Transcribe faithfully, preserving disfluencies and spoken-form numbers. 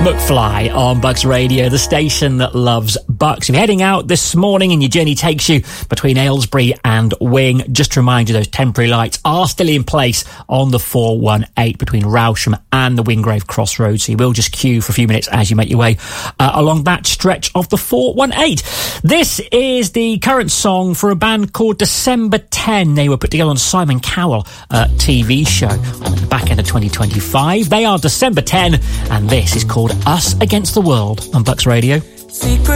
McFly on Bucks Radio, the station that loves Bucks. If you're heading out this morning and your journey takes you between Aylesbury and Wing, just to remind you those temporary lights are still in place on the four one eight between Rousham and the Wingrave Crossroads. So you will just queue for a few minutes as you make your way uh, along that stretch of the four one eight. This is the current song for a band called December ten. They were put together on Simon Cowell uh, T V show on the back end of twenty twenty-five. They are December ten, and this is called Us Against the World on Bucks Radio. Secret